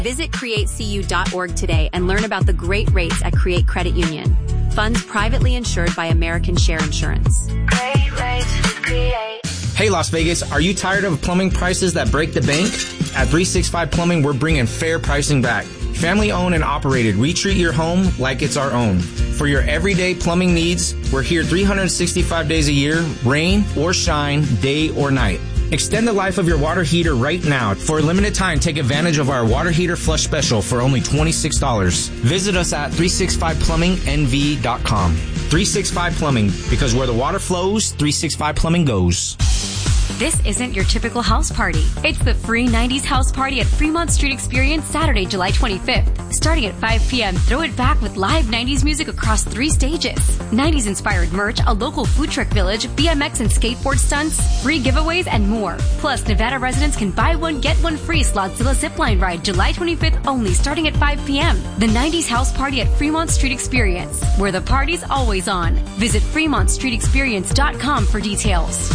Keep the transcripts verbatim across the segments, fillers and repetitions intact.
Visit create c u dot org today and learn about the great rates at Create Credit Union. Funds privately insured by American Share Insurance. Great rates with Create. Hey, Las Vegas, are you tired of plumbing prices that break the bank? At three sixty-five Plumbing, we're bringing fair pricing back. Family owned and operated, we treat your home like it's our own. For your everyday plumbing needs, we're here three hundred sixty-five days a year, rain or shine, day or night. Extend the life of your water heater right now. For a limited time, take advantage of our water heater flush special for only twenty-six dollars. Visit us at three sixty-five plumbing n v dot com. three sixty-five Plumbing, because where the water flows, three sixty-five Plumbing goes. This isn't your typical house party. It's the free nineties house party at Fremont Street Experience Saturday, July twenty-fifth. Starting at five p.m., throw it back with live nineties music across three stages. nineties-inspired merch, a local food truck village, B M X and skateboard stunts, free giveaways, and more. Plus, Nevada residents can buy one, get one free Slotzilla zipline ride July twenty-fifth only, starting at five p.m. The nineties house party at Fremont Street Experience, where the party's always on. Visit fremont street experience dot com for details.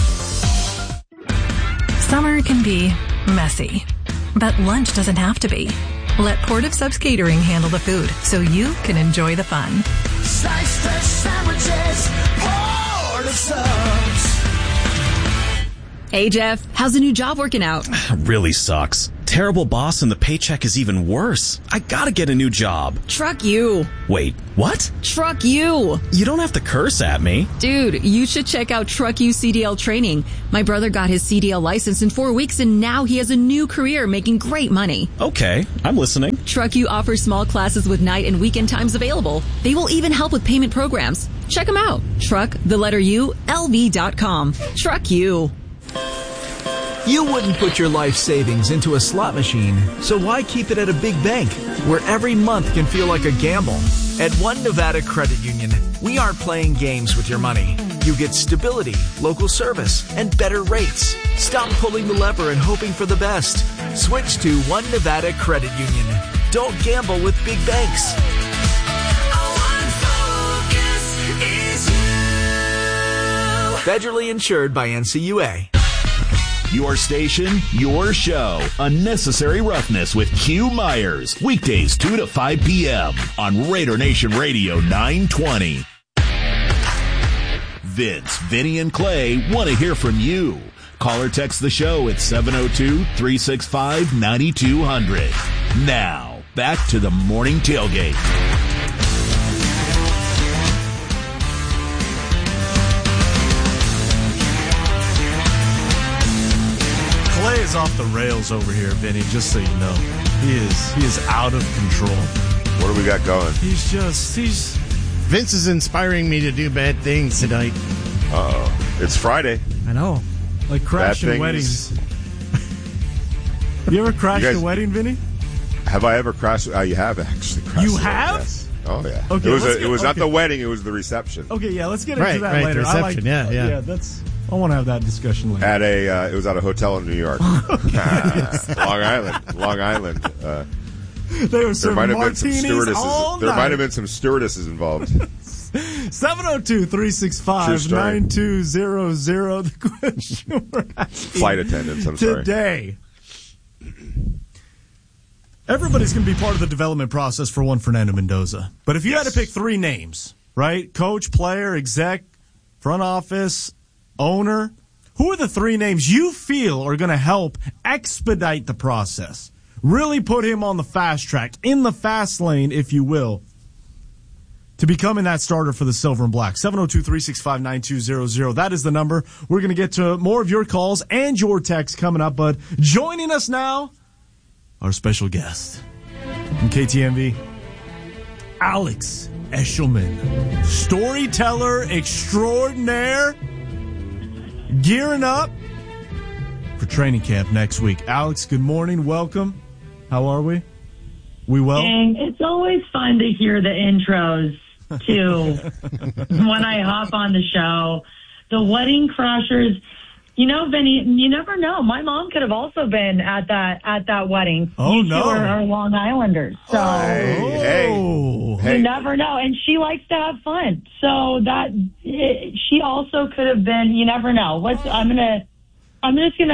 Summer can be messy, but lunch doesn't have to be. Let Port of Subs Catering handle the food so you can enjoy the fun. Slice fresh sandwiches, Port of Subs. Hey, Jeff, how's the new job working out? Really sucks. Terrible boss and the paycheck is even worse. I gotta get a new job. Truck you. Wait, what? Truck you. You don't have to curse at me. Dude, you should check out Truck You C D L training. My brother got his C D L license in four weeks and now he has a new career making great money. Okay, I'm listening. Truck You offers small classes with night and weekend times available. They will even help with payment programs. Check them out. Truck, the letter U, L V dot com. Truck You. You wouldn't put your life savings into a slot machine, so why keep it at a big bank where every month can feel like a gamble? At One Nevada Credit Union, we aren't playing games with your money. You get stability, local service, and better rates. Stop pulling the lever and hoping for the best. Switch to One Nevada Credit Union. Don't gamble with big banks. Federally insured by N C U A. Your station, your show. Unnecessary Roughness with Q Myers. Weekdays two to five p.m. on Raider Nation Radio nine twenty. Vince, Vinny, and Clay want to hear from you. Call or text the show at seven oh two, three six five, nine two hundred. Now, back to the morning tailgate. Clay is off the rails over here, Vinny, just so you know. He is he is out of control. What do we got going? He's just, he's... Vince is inspiring me to do bad things tonight. Uh-oh. It's Friday. I know. Like crashing weddings. You ever crashed you guys, a wedding, Vinny? Have I ever crashed? Uh, you have actually crashed. You have? Yes. Oh, yeah. Okay, it was, a, get, it was okay. not the wedding, it was the reception. Okay, yeah, let's get into right, that right, later. The reception, I like, yeah, yeah. Yeah, that's... I want to have that discussion later. At a, uh, it was at a hotel in New York, uh, Long Island, Long Island. Uh, they were serving martinis all There night. might have been some stewardesses involved. seven oh two, three six five, nine two zero zero. The question we're asking Flight attendants, I'm sorry. Today, everybody's going to be part of the development process for one Fernando Mendoza. But if you yes. had to pick three names, right? Coach, player, exec, front office, owner, who are the three names you feel are going to help expedite the process? Really put him on the fast track, in the fast lane, if you will, to becoming that starter for the Silver and Black. seven oh two, three six five, nine two zero zero. That is the number. We're going to get to more of your calls and your texts coming up. But joining us now, our special guest from K T M V, Alex Eshelman, storyteller extraordinaire, gearing up for training camp next week. Alex, good morning. Welcome. How are we? We well? Dang, it's always fun to hear the intros, too, when I hop on the show. The Wedding Crashers. You know, Vinny, you never know. My mom could have also been at that at that wedding. Oh, you no. two are, are Long Islanders. So hey, hey, you hey. never know. And she likes to have fun. So that it, she also could have been, you never know. Let's, I'm going to, I'm just going to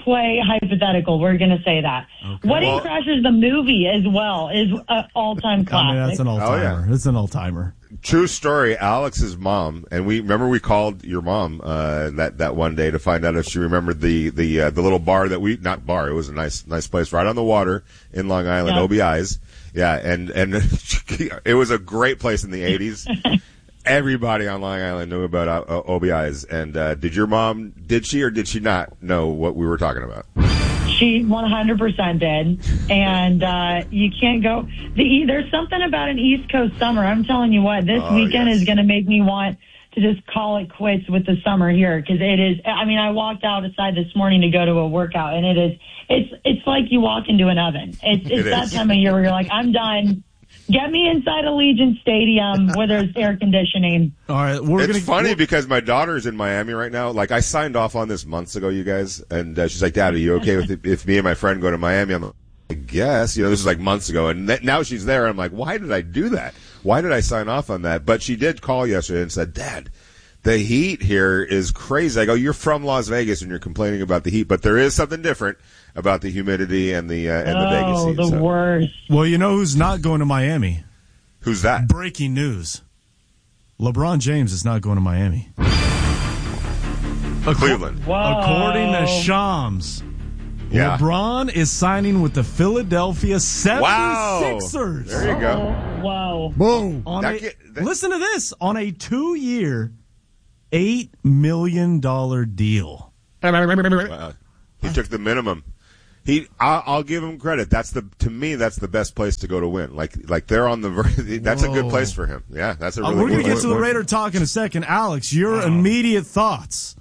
play hypothetical. We're going to say that. Okay. Wedding well, Crashers, the movie as well, is an all-time classic. I mean, that's an all-timer. Oh, yeah. It's an all-timer. True story. Alex's mom, and we remember we called your mom uh, that that one day to find out if she remembered the the uh, the little bar that we not bar. It was a nice nice place right on the water in Long Island, yep. O B I's. Yeah, and and it was a great place in the eighties. Everybody on Long Island knew about uh, O B I's. And uh, did your mom? Did she or did she not know what we were talking about? She one hundred percent did, and uh, you can't go. The, there's something about an East Coast summer. I'm telling you what, this oh, weekend yes. is going to make me want to just call it quits with the summer here, because it is. I mean, I walked outside this morning to go to a workout, and it is. It's it's like you walk into an oven. It's it's it that is. time of year where you're like, I'm done. Get me inside Allegiant Stadium where there's air conditioning. All right, we're it's gonna, funny we're, because my daughter's in Miami right now. Like, I signed off on this months ago, you guys, and uh, she's like, "Dad, are you okay with it if me and my friend go to Miami?" I'm like, "I guess." You know, this is like months ago, and th- now she's there. And I'm like, "Why did I do that? Why did I sign off on that?" But she did call yesterday and said, "Dad, the heat here is crazy." I go, "You're from Las Vegas and you're complaining about the heat, but there is something different about the humidity and the uh, and the oh, Vegas heat." the so. worst. Well, you know who's not going to Miami? Who's that? Breaking news. LeBron James is not going to Miami. Cleveland. Whoa. According to Shams, yeah. LeBron is signing with the Philadelphia seventy-sixers. Wow. There you go. Whoa. Boom. On a, get, that, listen to this. On a two-year, eight million dollars deal. Wow. He took the minimum. He, I'll, I'll give him credit. That's the to me. That's the best place to go to win. Like, like they're on the. That's Whoa. a good place for him. Yeah, that's a. Really uh, we're gonna get to the Raider talk in a second. Alex, your oh. immediate thoughts.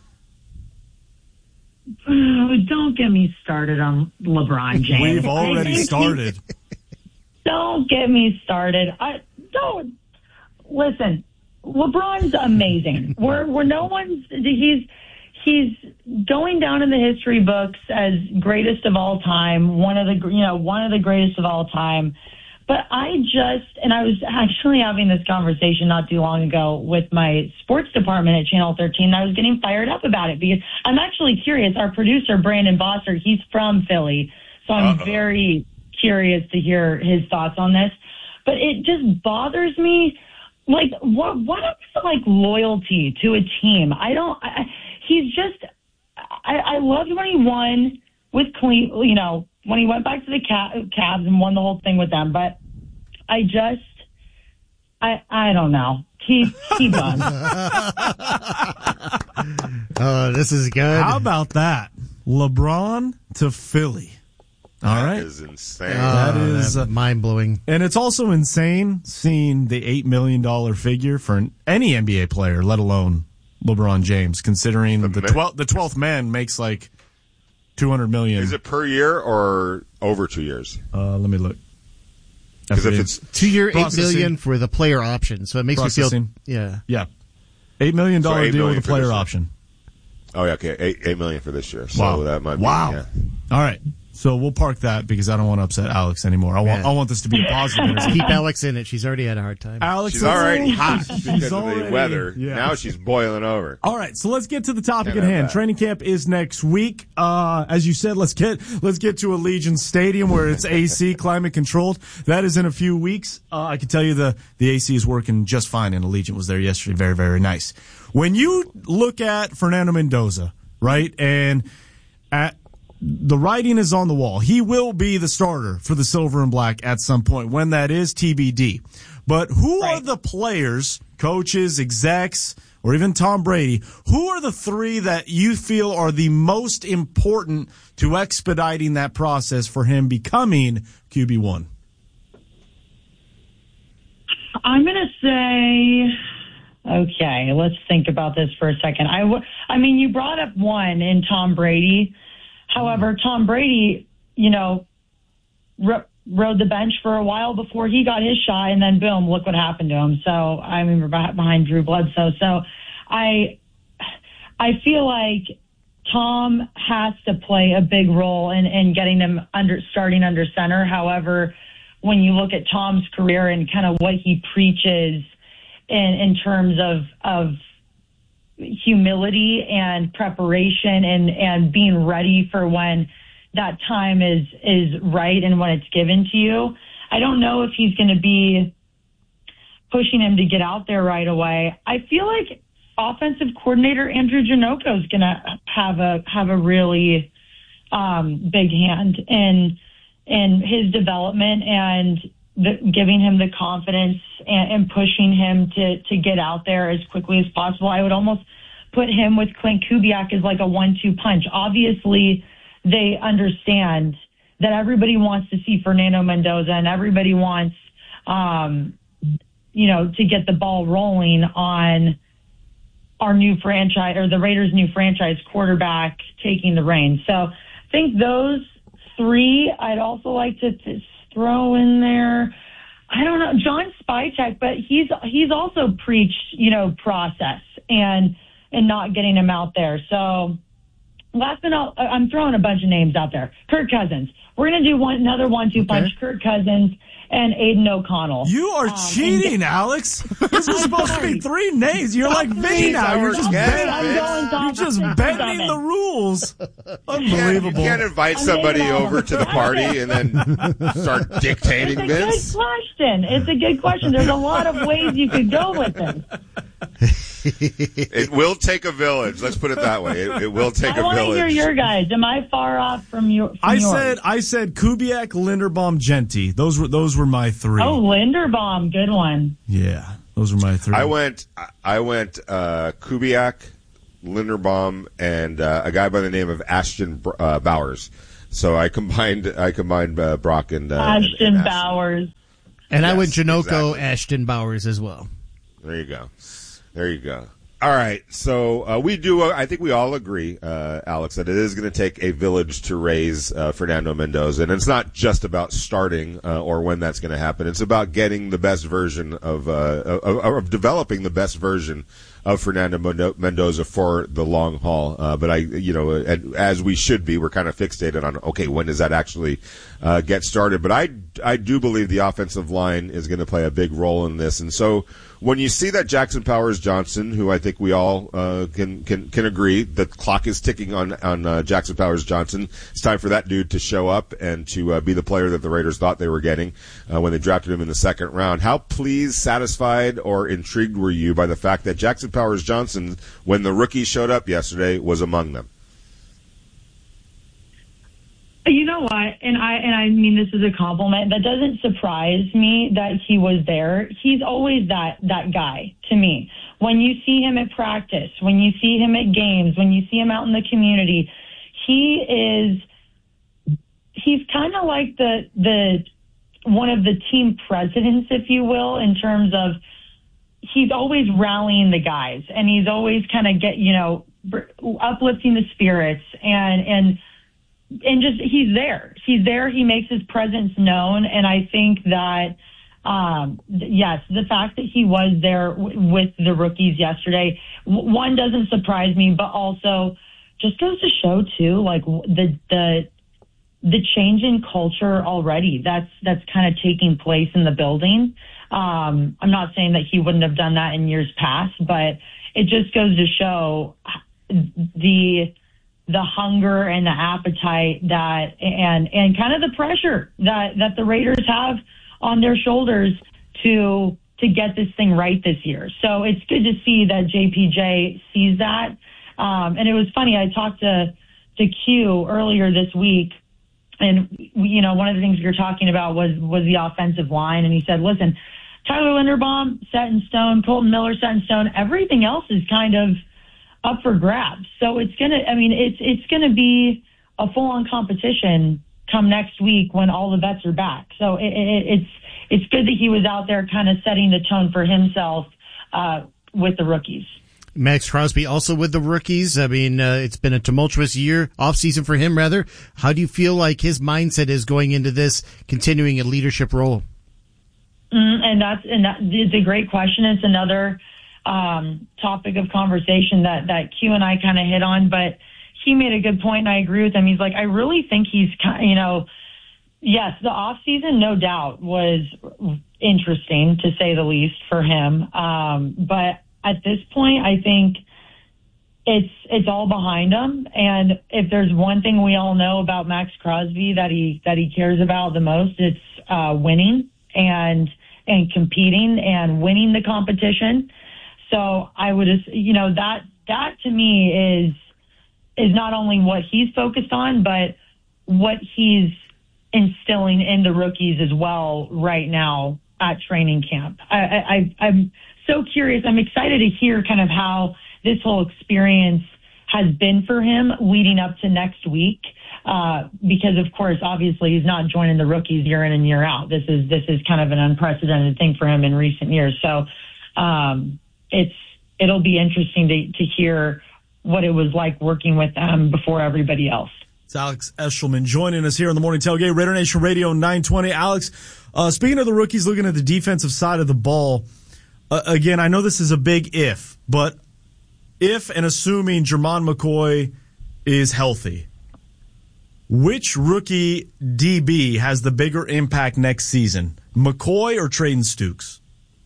Oh, don't get me started on LeBron James. We've already started. Don't get me started. I don't listen. LeBron's amazing. We're we're no one's. He's. He's going down in the history books as greatest of all time, one of the, you know, one of the greatest of all time. But I just, and I was actually having this conversation not too long ago with my sports department at Channel thirteen. I was getting fired up about it because I'm actually curious. Our producer, Brandon Bossert, he's from Philly. So I'm Uh-oh. very curious to hear his thoughts on this. But it just bothers me. Like, what, what is like loyalty to a team? I don't, I, He's just, I, I loved when he won with Clean, you know, when he went back to the Cavs and won the whole thing with them. But I just, I I don't know. Keep, keep on. Oh, this is good. How about that? LeBron to Philly. All that right. That is insane. Oh, that is uh, mind-blowing. And it's also insane seeing the eight million dollars figure for any N B A player, let alone LeBron James, considering the, the twelfth the twelfth man makes like two hundred million dollars. Is it per year or over two years? Uh, let me look. Because if it's two year, eight million for the player option, so it makes me feel yeah, yeah, eight million dollar so deal with a player option. Oh yeah, okay, eight eight million for this year. So wow. that might wow. be, yeah. All right. So we'll park that because I don't want to upset Alex anymore. I want, yeah. I want this to be a positive. Keep Alex in it. She's already had a hard time. Alex, she's already hot because she's of already, the weather. Yeah. Now she's boiling over. All right, so let's get to the topic Can't at hand. that. Training camp is next week. Uh, as you said, let's get let's get to Allegiant Stadium where it's A C climate controlled. That is in a few weeks. Uh, I can tell you the the A C is working just fine, and Allegiant was there yesterday. Very very nice. When you look at Fernando Mendoza, right, and at the writing is on the wall. He will be the starter for the Silver and Black at some point. When that is, T B D. But who right. are the players, coaches, execs, or even Tom Brady, who are the three that you feel are the most important to expediting that process for him becoming Q B one? I'm going to say, okay, let's think about this for a second. I, w- I mean, you brought up one in Tom Brady. However, Tom Brady, you know, ro- rode the bench for a while before he got his shot, and then boom, look what happened to him. So I mean, we're behind Drew Bledsoe. So I, I feel like Tom has to play a big role in, in getting him under starting under center. However, when you look at Tom's career and kind of what he preaches in in terms of of humility and preparation and, and being ready for when that time is, is right and when it's given to you. I don't know if he's going to be pushing him to get out there right away. I feel like offensive coordinator Andrew Janocko is going to have a have a really um, big hand in in his development and the, giving him the confidence and, and pushing him to to get out there as quickly as possible. I would almost put him with Clint Kubiak as like a one two punch. Obviously, they understand that everybody wants to see Fernando Mendoza and everybody wants, um, you know, to get the ball rolling on our new franchise or the Raiders' new franchise quarterback taking the reins. So I think those three, I'd also like to th- throw in there. I don't know, John Spytek, but he's, he's also preached, you know, process and, and not getting him out there. So last but not, I'm throwing a bunch of names out there. Kirk Cousins. We're going to do one, another one two punch. Okay. Kirk Cousins and Aiden O'Connell. You are um, cheating, and, Alex. This is supposed to be three names. You're like Vinny now. You're just bending, you're just bending the rules. Unbelievable. You can't invite somebody over to the party and then start dictating this. It's a good question. It's a good question. There's a lot of ways you could go with it. It will take a village. Let's put it that way. It, it will take I a want village. to hear your guys. Am I far off from your? From I yours? said, I said Kubiak, Linderbaum, Genti. Those were those were my three. Oh, Linderbaum, good one. Yeah, those were my three. I went, I went uh, Kubiak, Linderbaum, and uh, a guy by the name of Ashton uh, Bowers. So I combined, I combined uh, Brock and uh, Ashton and, and Bowers. And yes, I went Janocko, exactly. Ashton Bowers as well. There you go. There you go. All right. So uh, we do, uh, I think we all agree, uh, Alex, that it is going to take a village to raise uh, Fernando Mendoza. And it's not just about starting uh, or when that's going to happen. It's about getting the best version of, uh, of, of developing the best version of Fernando Mendoza for the long haul. Uh, but I, you know, as we should be, we're kind of fixated on, okay, when does that actually uh, get started? But I, I do believe the offensive line is going to play a big role in this. And so when you see that Jackson Powers Johnson, who I think we all uh, can, can can agree, the clock is ticking on on uh, Jackson Powers Johnson. It's time for that dude to show up and to uh, be the player that the Raiders thought they were getting uh, when they drafted him in the second round. How pleased, satisfied, or intrigued were you by the fact that Jackson Powers Johnson, when the rookie showed up yesterday, was among them? You know what? And I and I mean this is a compliment. That doesn't surprise me that he was there. He's always that that guy to me. When you see him at practice, when you see him at games, when you see him out in the community, he is he's kind of like the the one of the team presidents, if you will, in terms of he's always rallying the guys and he's always kind of get, you know, uplifting the spirits and and And just, he's there. He's there. He makes his presence known. And I think that, um, yes, the fact that he was there w- with the rookies yesterday, w- one doesn't surprise me, but also just goes to show too, like the, the, the change in culture already that's, that's kind of taking place in the building. Um, I'm not saying that he wouldn't have done that in years past, but it just goes to show the, the hunger and the appetite that, and, and kind of the pressure that, that the Raiders have on their shoulders to, to get this thing right this year. So it's good to see that J P J sees that. Um, and it was funny. I talked to, to Q earlier this week and, you know, one of the things we were talking about was, was the offensive line. And he said, listen, Tyler Linderbaum set in stone, Colton Miller set in stone. Everything else is kind of up for grabs. So it's going to, I mean, it's, it's going to be a full on competition come next week when all the vets are back. So it, it, it's, it's good that he was out there kind of setting the tone for himself, uh, with the rookies. Max Crosby also with the rookies. I mean, uh, it's been a tumultuous year, off season for him rather. How do you feel like his mindset is going into this, continuing a leadership role? Mm, and that's, and that, it's a great question. It's another, um, topic of conversation that, that Q and I kind of hit on, but he made a good point and I agree with him. He's like, I really think he's, you know, yes, the off season, no doubt was interesting to say the least for him. Um, but at this point, I think it's it's all behind him. And if there's one thing we all know about Max Crosby that he that he cares about the most, it's uh, winning and and competing and winning the competition. So I would, you know, that that to me is is not only what he's focused on, but what he's instilling in the rookies as well right now at training camp. I, I, I'm so curious. I'm excited to hear kind of how this whole experience has been for him leading up to next week. Uh, because of course, obviously he's not joining the rookies year in and year out. This is, this is kind of an unprecedented thing for him in recent years. So, um, it's, it'll be interesting to, to hear what it was like working with them before everybody else. It's Alex Eshelman joining us here on the Morning Tailgate, Raider Nation Radio nine twenty. Alex, uh, speaking of the rookies, looking at the defensive side of the ball, uh, again, I know this is a big if, but if and assuming Jermon McCoy is healthy, which rookie D B has the bigger impact next season, McCoy or Trayden Stukes?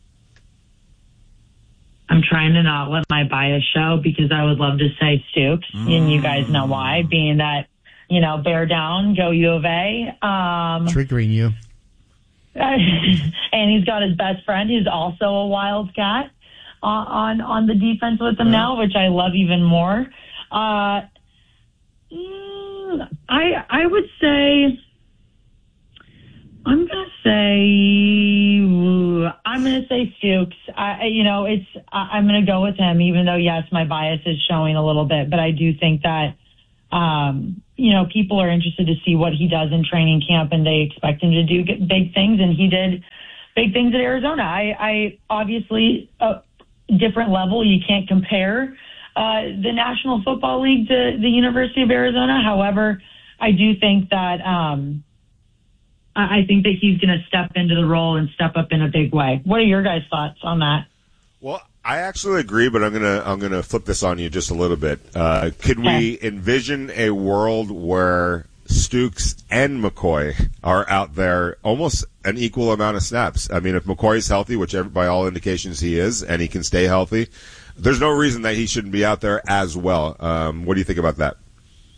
I'm trying to not let my bias show because I would love to say Stukes, mm. and you guys know why, being that, you know, bear down, go U of A. Um, Triggering you. And he's got his best friend who's also a Wildcat uh, on on the defense with him now, which I love even more. Uh, mm, I I would say I'm gonna say I'm gonna say Stukes. I, you know, it's I, I'm gonna go with him, even though yes, my bias is showing a little bit, but I do think that. Um, you know, people are interested to see what he does in training camp, and they expect him to do big things, and he did big things at Arizona. I, I obviously, a different level. You can't compare uh, the National Football League to the University of Arizona. However, I do think that um, I, I think that he's going to step into the role and step up in a big way. What are your guys' thoughts on that? Well, I actually agree, but I'm gonna I'm gonna flip this on you just a little bit. Uh, could we envision a world where Stukes and McCoy are out there almost an equal amount of snaps? I mean, if McCoy's healthy, which by all indications he is, and he can stay healthy, there's no reason that he shouldn't be out there as well. Um, what do you think about that?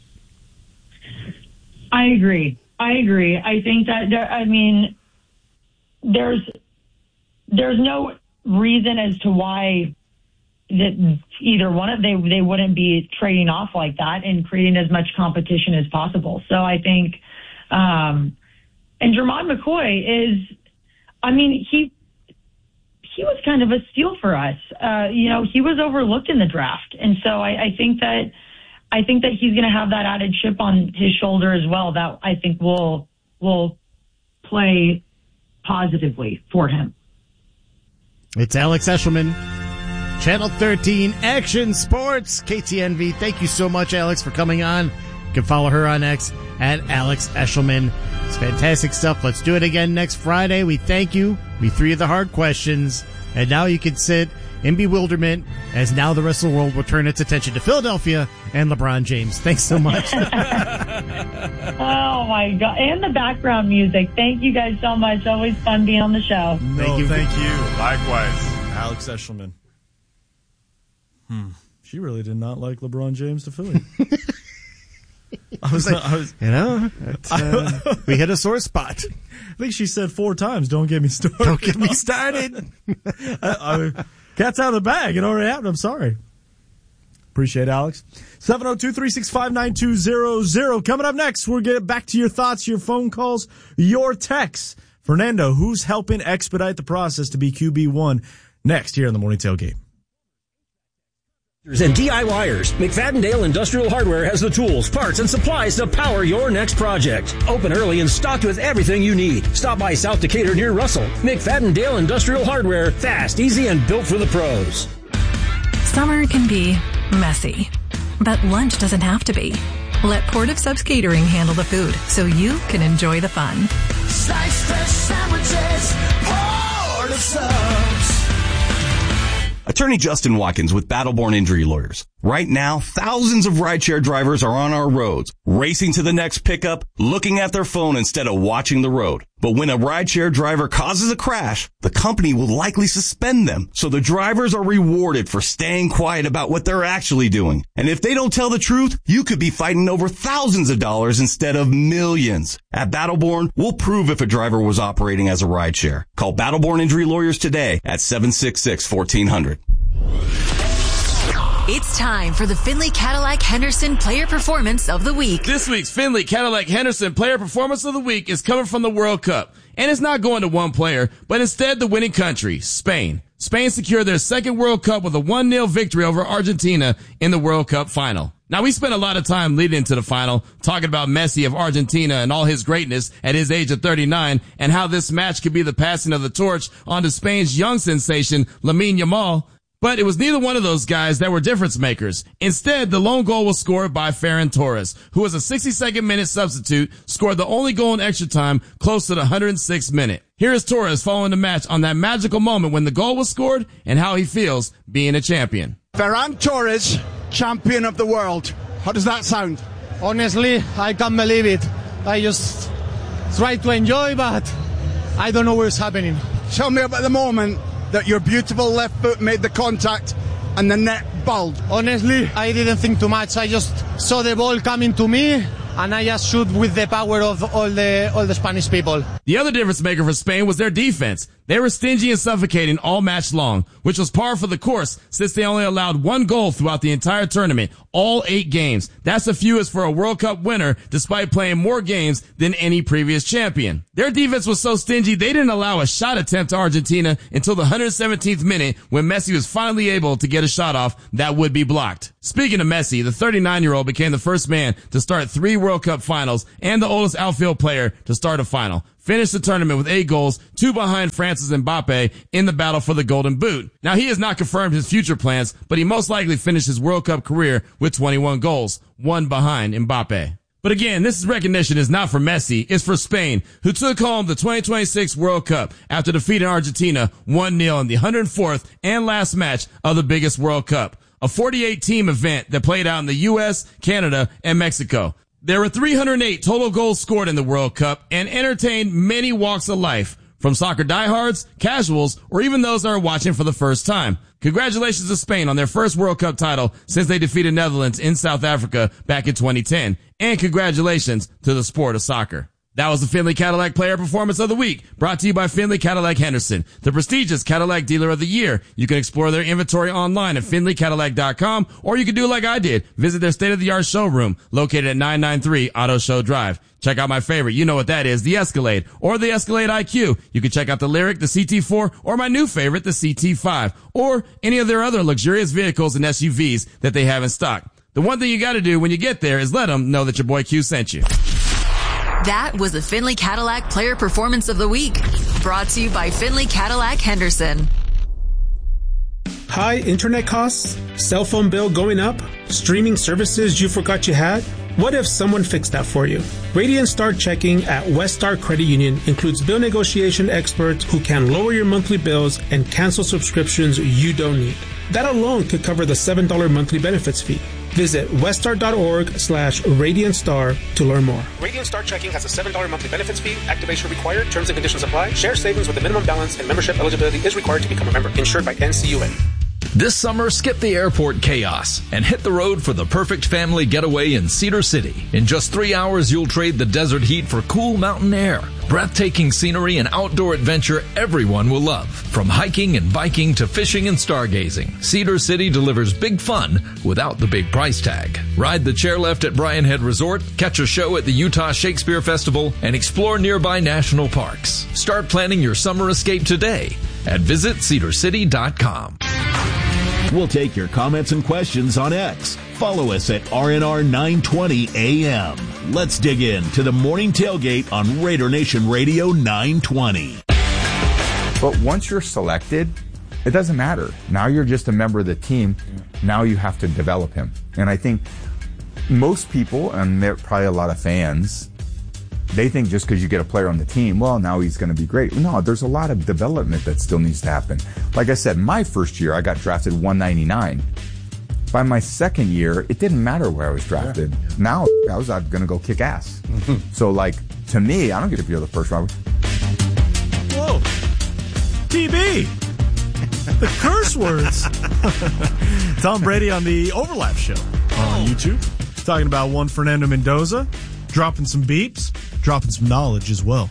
I agree. I agree. I think that there, I mean, there's there's no reason as to why that either one of they they wouldn't be trading off like that and creating as much competition as possible. So I think, um, and Jermon McCoy is, I mean, he he was kind of a steal for us. Uh, you know, he was overlooked in the draft, and so I, I think that I think that he's going to have that added chip on his shoulder as well. That I think will will play positively for him. It's Alex Eshelman, Channel thirteen Action Sports, K T N V. Thank you so much, Alex, for coming on. You can follow her on X at Alex Eshelman. It's fantastic stuff. Let's do it again next Friday. We thank you. We threw you the hard questions. And now you can sit in bewilderment as now the rest of the world will turn its attention to Philadelphia and LeBron James. Thanks so much. Oh, my God. And the background music. Thank you guys so much. Always fun being on the show. No, thank you. Thank you. Likewise. Alex Eshelman. Hmm. She really did not like LeBron James to Philly. I was like, I was, you know, uh, we hit a sore spot. I think she said four times, don't get me started. Don't get me started. I, I, cat's out of the bag. It already happened. I'm sorry. Appreciate it, Alex. seven oh two, three six five, nine two zero zero. Coming up next, we'll get back to your thoughts, your phone calls, your texts. Fernando, who's helping expedite the process to be Q B one next here on the Morning Tailgate? And DIYers, McFadden-Dale Industrial Hardware has the tools, parts, and supplies to power your next project. Open early and stocked with everything you need. Stop by South Decatur near Russell. McFadden-Dale Industrial Hardware, fast, easy, and built for the pros. Summer can be messy, but lunch doesn't have to be. Let Portive Subs Catering handle the food so you can enjoy the fun. Slice fresh sandwiches, Portive Subs. Attorney Justin Watkins with Battleborn Injury Lawyers. Right now, thousands of rideshare drivers are on our roads, racing to the next pickup, looking at their phone instead of watching the road. But when a rideshare driver causes a crash, the company will likely suspend them. So the drivers are rewarded for staying quiet about what they're actually doing. And if they don't tell the truth, you could be fighting over thousands of dollars instead of millions. At Battleborn, we'll prove if a driver was operating as a rideshare. Call Battleborn Injury Lawyers today at seven six six, one four zero zero. It's time for the Findlay Cadillac Henderson Player Performance of the Week. This week's Findlay Cadillac Henderson Player Performance of the Week is coming from the World Cup. And it's not going to one player, but instead the winning country, Spain. Spain secured their second World Cup with a one nil victory over Argentina in the World Cup final. Now, we spent a lot of time leading into the final talking about Messi of Argentina and all his greatness at his age of thirty-nine and how this match could be the passing of the torch onto Spain's young sensation, Lamine Yamal. But it was neither one of those guys that were difference makers. Instead, the lone goal was scored by Ferran Torres, who was a sixty-second minute substitute, scored the only goal in extra time close to the one hundred sixth minute. Here is Torres following the match on that magical moment when the goal was scored and how he feels being a champion. Ferran Torres, champion of the world. How does that sound? Honestly, I can't believe it. I just try to enjoy, but I don't know what's happening. Tell me about the moment that your beautiful left foot made the contact and the net bowled. Honestly, I didn't think too much. I just saw the ball coming to me and I just shoot with the power of all the all the Spanish people. The other difference maker for Spain was their defense. They were stingy and suffocating all match long, which was par for the course since they only allowed one goal throughout the entire tournament, all eight games. That's the fewest for a World Cup winner, despite playing more games than any previous champion. Their defense was so stingy, they didn't allow a shot attempt to Argentina until the one hundred seventeenth minute when Messi was finally able to get a shot off that would be blocked. Speaking of Messi, the thirty-nine-year-old became the first man to start three World Cup finals and the oldest outfield player to start a final. Finished the tournament with eight goals, two behind Francis Mbappe in the battle for the Golden Boot. Now, he has not confirmed his future plans, but he most likely finished his World Cup career with twenty-one goals, one behind Mbappe. But again, this recognition is not for Messi, it's for Spain, who took home the twenty twenty-six World Cup after defeating Argentina one nil in the one hundred fourth and last match of the biggest World Cup, a forty-eight team event that played out in the U S, Canada, and Mexico. There were three hundred eight total goals scored in the World Cup and entertained many walks of life, from soccer diehards, casuals, or even those that are watching for the first time. Congratulations to Spain on their first World Cup title since they defeated Netherlands in South Africa back in twenty ten. And congratulations to the sport of soccer. That was the Findlay Cadillac Player Performance of the Week, brought to you by Findlay Cadillac Henderson, the prestigious Cadillac Dealer of the Year. You can explore their inventory online at findlay cadillac dot com, or you can do like I did, visit their state-of-the-art showroom located at nine ninety-three Auto Show Drive. Check out my favorite, you know what that is, the Escalade, or the Escalade I Q. You can check out the Lyric, the C T four, or my new favorite, the C T five, or any of their other luxurious vehicles and S U Vs that they have in stock. The one thing you gotta do when you get there is let them know that your boy Q sent you. That was the Findlay Cadillac Player Performance of the Week, brought to you by Findlay Cadillac Henderson. High internet costs? Cell phone bill going up? Streaming services you forgot you had? What if someone fixed that for you? Radiant Star Checking at Westar Credit Union includes bill negotiation experts who can lower your monthly bills and cancel subscriptions you don't need. That alone could cover the seven dollars monthly benefits fee. Visit westar.org slash Radiant Star to learn more. Radiant Star Checking has a seven dollars monthly benefits fee. Activation required. Terms and conditions apply. Share savings with a minimum balance and membership eligibility is required to become a member. Insured by N C U A. This summer, skip the airport chaos and hit the road for the perfect family getaway in Cedar City. In just three hours, you'll trade the desert heat for cool mountain air, breathtaking scenery, and outdoor adventure everyone will love. From hiking and biking to fishing and stargazing, Cedar City delivers big fun without the big price tag. Ride the chairlift at Bryan Head Resort, catch a show at the Utah Shakespeare Festival, and explore nearby national parks. Start planning your summer escape today at visit cedar city dot com. We'll take your comments and questions on X. Follow us at R N R nine twenty A M. Let's dig in to the Morning Tailgate on Raider Nation Radio nine twenty. But once you're selected, it doesn't matter. Now you're just a member of the team. Now you have to develop him. And I think most people, and there are probably a lot of fans, they think just because you get a player on the team, well, now he's going to be great. No, there's a lot of development that still needs to happen. Like I said, my first year, I got drafted one ninety-nine. By my second year, it didn't matter where I was drafted. Yeah. Now, I was going to go kick ass. So, like, to me, I don't get to be the first round. T B. The curse words. Tom Brady on the Overlap Show on YouTube. Talking about one Fernando Mendoza. Dropping some beeps. Dropping some knowledge as well.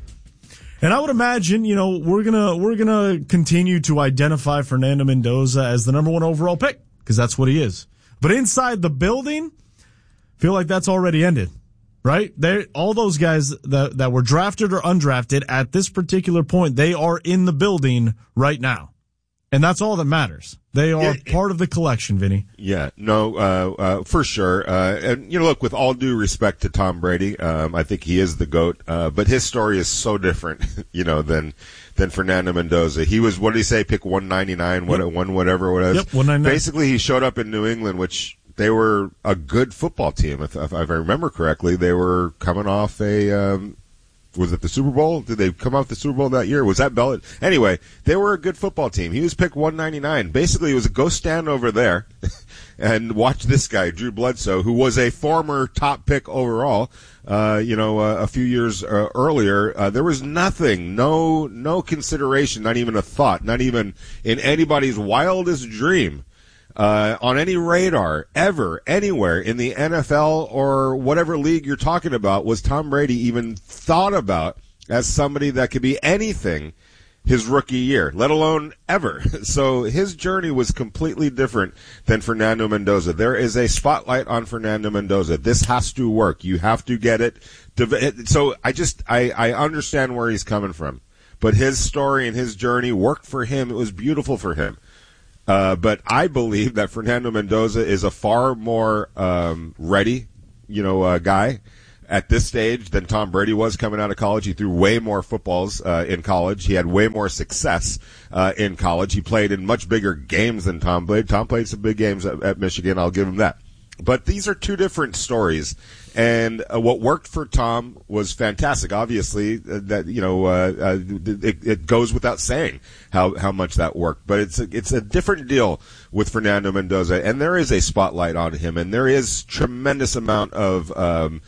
And I would imagine, you know, we're gonna we're gonna continue to identify Fernando Mendoza as the number one overall pick, because that's what he is. But inside the building, feel like that's already ended. Right? They all those guys that that were drafted or undrafted at this particular point, they are in the building right now. And that's all that matters. They are yeah, part of the collection, Vinny. Yeah, no, uh, uh, for sure. Uh, and, you know, look, with all due respect to Tom Brady, um, I think he is the GOAT, uh, but his story is so different, you know, than, than Fernando Mendoza. He was, what did he say, pick one ninety-nine, yep. what, one whatever, whatever. Yep, one ninety-nine. Basically, he showed up in New England, which they were a good football team. If, if I remember correctly, they were coming off a, um, was it the Super Bowl? Did they come off the Super Bowl that year? Was that Bell? Anyway, they were a good football team. He was picked one ninety-nine. Basically, it was a go stand over there and watch this guy, Drew Bledsoe, who was a former top pick overall, uh, you know, uh, a few years uh, earlier. Uh, there was nothing, no, no consideration, not even a thought, not even in anybody's wildest dream. Uh, on any radar, ever, anywhere in the N F L or whatever league you're talking about, was Tom Brady even thought about as somebody that could be anything his rookie year, let alone ever. So his journey was completely different than Fernando Mendoza. There is a spotlight on Fernando Mendoza. This has to work. You have to get it. So I just, I, I understand where he's coming from. But his story and his journey worked for him. It was beautiful for him. Uh, but I believe that Fernando Mendoza is a far more um, ready, you know, uh, guy at this stage than Tom Brady was coming out of college. He threw way more footballs uh, in college. He had way more success uh, in college. He played in much bigger games than Tom played. Tom played some big games at, at Michigan. I'll give him that. But these are two different stories. And uh, what worked for Tom was fantastic. Obviously, uh, that you know, uh, uh, it, it goes without saying how, how much that worked. But it's a, it's a different deal with Fernando Mendoza, and there is a spotlight on him, and there is tremendous amount of um,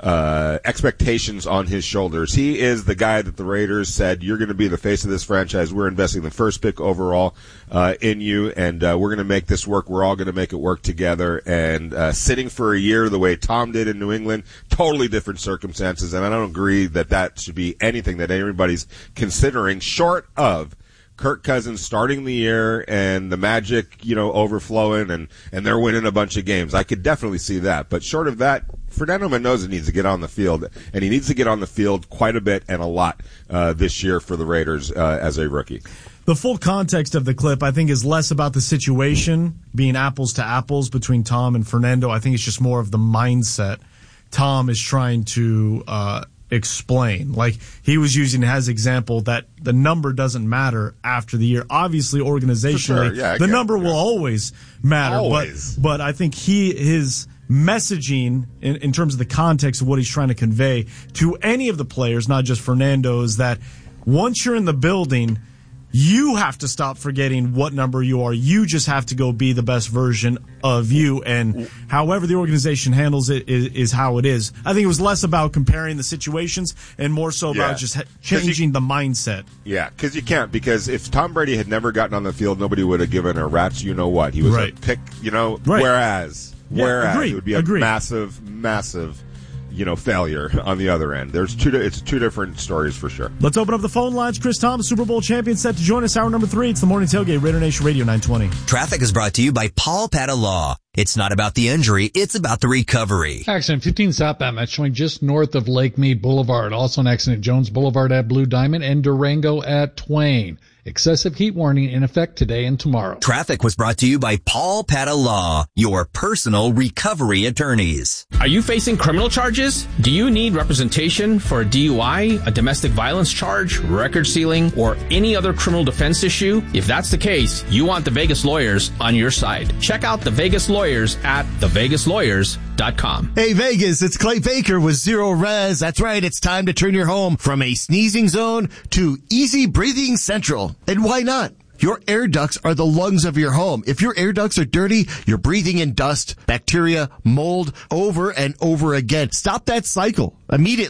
uh, expectations on his shoulders. He is the guy that the Raiders said, "You're going to be the face of this franchise. We're investing the first pick overall uh, in you, and uh, we're going to make this work. We're all going to make it work together." And uh, sitting for a year the way Tom did in New England, totally different circumstances, and I don't agree that that should be anything that anybody's considering, short of Kirk Cousins starting the year and the magic, you know, overflowing and, and they're winning a bunch of games. I could definitely see that. But short of that, Fernando Mendoza needs to get on the field, and he needs to get on the field quite a bit and a lot uh, this year for the Raiders uh, as a rookie. The full context of the clip, I think, is less about the situation being apples to apples between Tom and Fernando. I think it's just more of the mindset Tom is trying to uh explain. Like, he was using as example that the number doesn't matter after the year. Obviously, organizationally, sure. yeah, the number will always matter. Always. But, but I think he, his messaging in, in terms of the context of what he's trying to convey to any of the players, not just Fernando, is that once you're in the building, you have to stop forgetting what number you are. You just have to go be the best version of you. And however the organization handles it is, is how it is. I think it was less about comparing the situations and more so Yeah. about just ha- changing you, the mindset. Yeah, because you can't. Because if Tom Brady had never gotten on the field, nobody would have given a rat's you know what. He was Right. a pick, you know, Right. whereas, Yeah, whereas agreed, it would be a agreed. massive, massive, you know, failure on the other end. There's two, it's two different stories for sure. Let's open up the phone lines. Chris Thomas, Super Bowl champion, set to join us. Hour number three. It's the Morning Tailgate, Raider Nation Radio nine twenty. Traffic is brought to you by Paul Pata Law. It's not about the injury, it's about the recovery. Accident fifteen southbound, that's showing just north of Lake Mead Boulevard. Also an accident Jones Boulevard at Blue Diamond and Durango at Twain. Excessive heat warning in effect today and tomorrow. Traffic was brought to you by Paul Pata Law, your personal recovery attorneys. Are you facing criminal charges? Do you need representation for a D U I, a domestic violence charge, record sealing, or any other criminal defense issue? If that's the case, you want the Vegas Lawyers on your side. Check out the Vegas Lawyers at the vegas lawyers dot com. Hey Vegas, it's Clay Baker with Zero Res. That's right, it's time to turn your home from a sneezing zone to easy breathing central. And why not? Your air ducts are the lungs of your home. If your air ducts are dirty, you're breathing in dust, bacteria, mold over and over again. Stop that cycle immediately.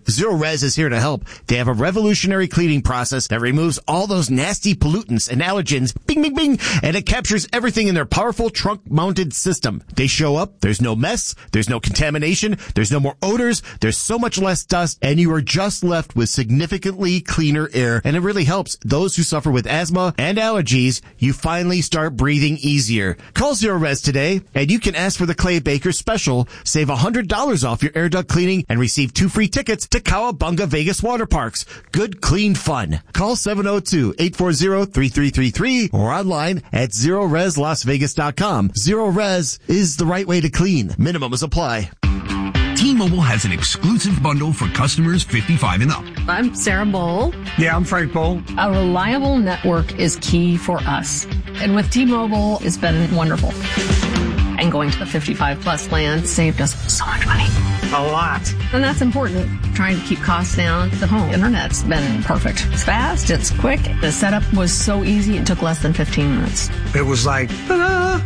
Zero Res is here to help. They have a revolutionary cleaning process that removes all those nasty pollutants and allergens, bing, bing, bing, and it captures everything in their powerful trunk-mounted system. They show up, there's no mess, there's no contamination, there's no more odors, there's so much less dust, and you are just left with significantly cleaner air, and it really helps those who suffer with asthma and allergies. You finally start breathing easier. Call Zero Res today, and you can ask for the Clay Baker special. Save one hundred dollars off your air duct cleaning and receive two free tickets to Cowabunga Vegas Water Parks. Good, clean fun. Call seven oh two, eight four zero, three three three three or online at zero res las vegas dot com. Zero Res is the right way to clean. Minimums apply. T-Mobile has an exclusive bundle for customers fifty-five and up. I'm Sarah Bowl. Yeah, I'm Frank Bowl. A reliable network is key for us. And with T-Mobile, it's been wonderful. And going to the fifty-five plus plan saved us so much money. A lot. And that's important. Trying to keep costs down. The home internet's been perfect. It's fast. It's quick. The setup was so easy. It took less than fifteen minutes. It was like, ta-da!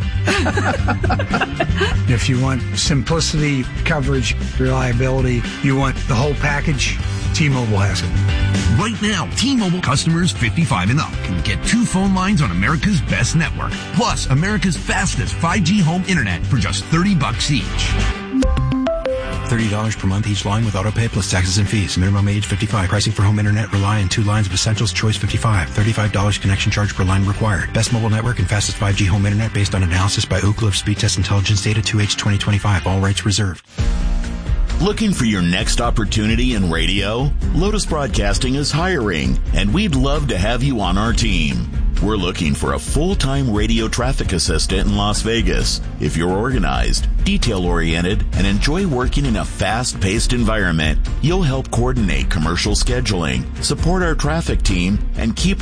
If you want simplicity, coverage, reliability, you want the whole package, T-Mobile has it. Right now, T-Mobile customers fifty-five and up can get two phone lines on America's best network, plus America's fastest five G home internet for just thirty bucks each. thirty dollars per month each line with autopay plus taxes and fees. Minimum age fifty-five. Pricing for home internet rely on two lines of Essentials Choice fifty-five. thirty-five dollars connection charge per line required. Best mobile network and fastest five G home internet based on analysis by Ookla of Speed Test Intelligence data two H twenty twenty-five. All rights reserved. Looking for your next opportunity in radio? Lotus Broadcasting is hiring, and we'd love to have you on our team. We're looking for a full-time radio traffic assistant in Las Vegas. If you're organized, detail-oriented, and enjoy working in a fast-paced environment, you'll help coordinate commercial scheduling, support our traffic team, and keep